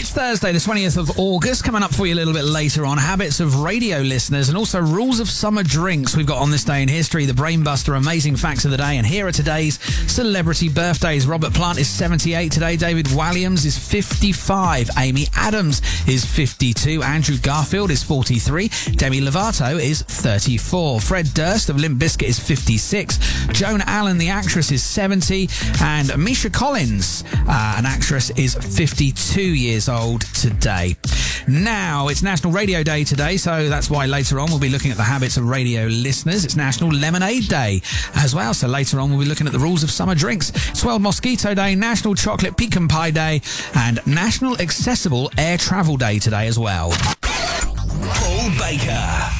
It's Thursday, the 20th of August. Coming up for you a little bit later on, habits of radio listeners and also rules of summer drinks we've got on this day in history, the Brainbuster Amazing Facts of the Day. And here are today's celebrity birthdays. Robert Plant is 78 today. David Walliams is 55. Amy Adams is 52. Andrew Garfield is 43. Demi Lovato is 34. Fred Durst of Limp Bizkit is 56. Joan Allen, the actress, is 70. And Misha Collins, an actress, is 52 years old today. Now, it's National Radio Day today, so that's why later on we'll be looking at the habits of radio listeners. It's National Lemonade Day as well, so later on we'll be looking at the rules of summer drinks. It's World Mosquito Day, National Chocolate Pecan Pie Day, and National Accessible Air Travel Day today as well. Paul Baker.